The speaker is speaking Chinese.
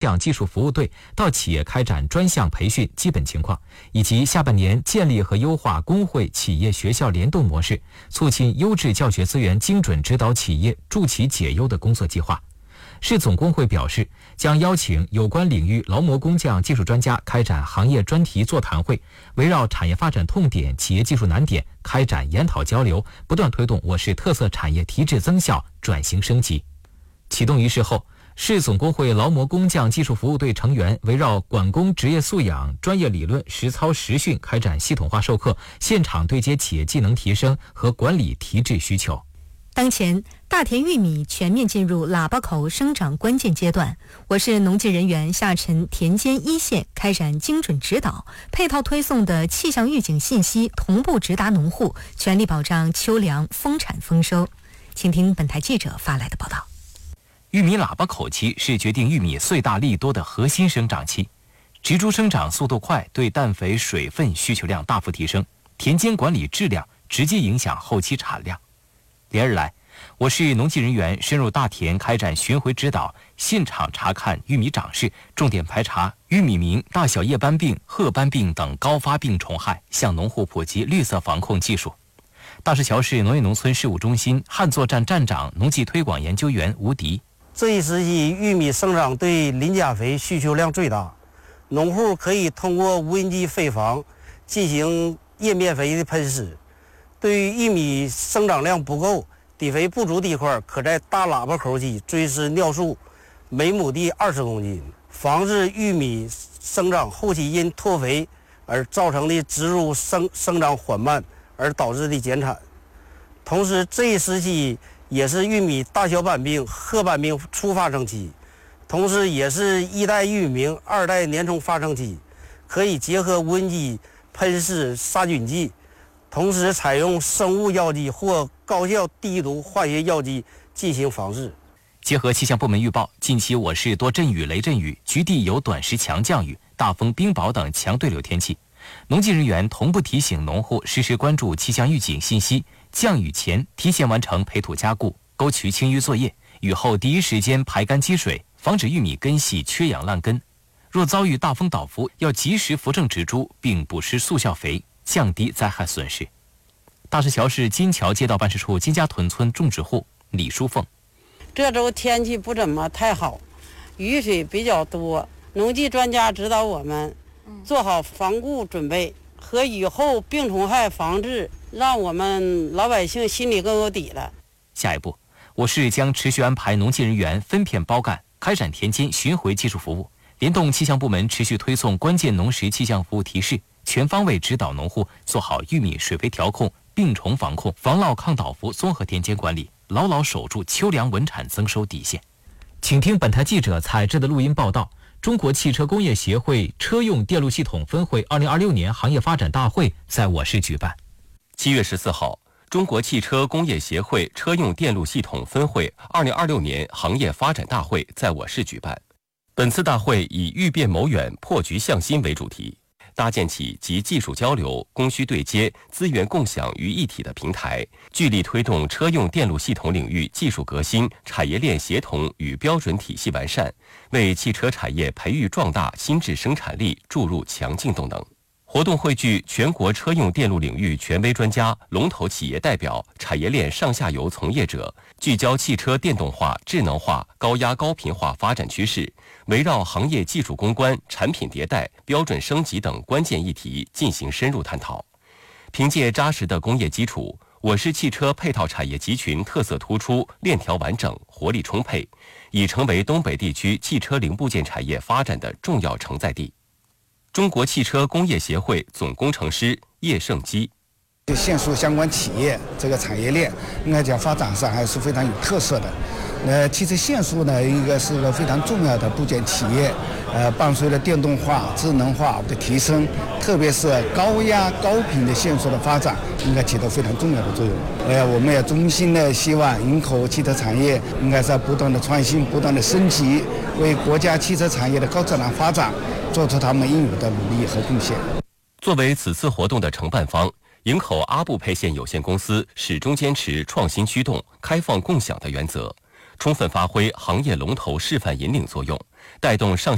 匠技术服务队到企业开展专项培训基本情况，以及下半年建立和优化工会企业学校联动模式，促进优质教学资源精准指导企业助其解忧的工作计划。市总工会表示，将邀请有关领域劳模工匠技术专家开展行业专题座谈会，围绕产业发展痛点、企业技术难点开展研讨交流，不断推动我市特色产业提质增效、转型升级。启动仪式后，市总工会劳模工匠技术服务队成员围绕管工职业素养、专业理论、实操实训开展系统化授课，现场对接企业技能提升和管理提质需求。 当前，大田玉米全面进入喇叭口生长关键阶段，我市农技人员下沉田间一线开展精准指导，配套推送的气象预警信息同步直达农户，全力保障秋粮丰产丰收。请听本台记者发来的报道。 玉米喇叭口期是决定玉米穗大粒多的核心生长期，植株生长速度快，对氮肥、水分需求量大幅提升，田间管理质量直接影响后期产量。连日来，我市农技人员深入大田开展巡回指导，现场查看玉米长势，重点排查玉米螟、大小叶斑病、褐斑病等高发病虫害，向农户普及绿色防控技术。大石桥市农业农村事务中心旱作站站长、农技推广研究员吴迪。 这一时期，玉米生长对磷钾肥需求量最大，农户可以通过无人机飞防进行叶面肥的喷施。对于玉米生长量不够、底肥不足地块，可在大喇叭口期追施尿素，每亩地20公斤，防止玉米生长后期因脱肥而造成的植株生长缓慢而导致的减产。同时，这一时期也是玉米大小斑病、褐斑病初发生期，同时也是一代玉米螟、二代粘虫发生期，可以结合无人机喷施杀菌剂，同时采用生物药剂或高效低毒化学药剂进行防治。 结合气象部门预报，近期我市多阵雨、雷阵雨，局地有短时强降雨、大风、冰雹等强对流天气。农技人员同步提醒农户实时关注气象预警信息，降雨前提前完成培土加固、沟渠清淤作业，雨后第一时间排干积水，防止玉米根系缺氧烂根。若遭遇大风倒伏，要及时扶正植株，并补施速效肥，降低灾害损失。大石桥市金桥街道办事处金家屯村种植户李淑凤： 这周天气不怎么太好，雨水比较多，农技专家指导我们做好防护准备和雨后病虫害防治，让我们老百姓心里更有底了。 下一步，我市将持续安排农技人员分片包干，开展田间巡回技术服务，联动气象部门持续推送关键农时气象服务提示，全方位指导农户做好玉米水肥调控、病虫防控、防涝抗倒伏综合田间管理，牢牢守住秋粮稳产增收底线。请听本台记者采制的录音报道。中国汽车工业协会车用电路系统分会2026年行业发展大会在我市举办。 7月14号，中国汽车工业协会车用电路系统分会2026年行业发展大会在我市举办。本次大会以预变谋远、破局向新为主题，搭建起集技术交流、供需对接、资源共享于一体的平台，聚力推动车用电路系统领域技术革新、产业链协同与标准体系完善，为汽车产业培育壮大新质生产力注入强劲动能。活动汇聚全国车用电路领域权威专家、龙头企业代表、产业链上下游从业者，聚焦汽车电动化、智能化、高压高频化发展趋势，围绕行业技术攻关、产品迭代、标准升级等关键议题进行深入探讨。凭借扎实的工业基础，我市汽车配套产业集群特色突出、链条完整、活力充沛，已成为东北地区汽车零部件产业发展的重要承载地。中国汽车工业协会总工程师叶胜基： 线束相关企业这个产业链应该讲发展上还是非常有特色的。汽车线束呢，应该是个非常重要的部件企业。伴随着电动化、智能化的提升，特别是高压高频的线束的发展，应该起到非常重要的作用。我们也衷心的希望营口汽车产业应该在不断的创新、不断的升级，为国家汽车产业的高质量发展做出他们应有的努力和贡献。 作为此次活动的承办方，营口阿布配线有限公司始终坚持创新驱动、开放共享的原则，充分发挥行业龙头示范引领作用，带动上